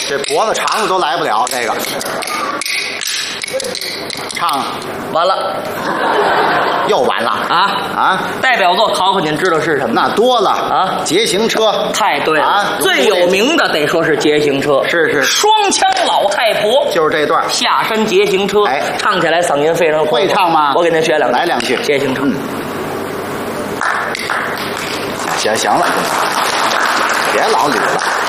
这脖子长的都来不了这个。唱完了又完了啊！ 代表作考考您知道是什么？ 那多了啊！ 捷行车， 太对了啊！ 最有名的得说是捷行车， 是双枪老太婆， 就是这段下山捷行车。 哎， 唱起来嗓音非常会唱吗？ 我给您学两句， 来两句捷行车。 行了，别老捋了。